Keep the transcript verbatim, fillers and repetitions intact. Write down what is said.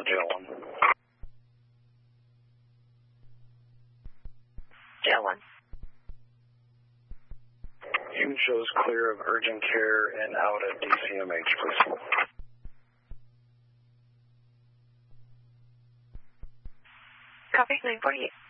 jail one. Jail one. Hume shows clear of urgent care and out at D C M H, please. Copy, nine forty-eight.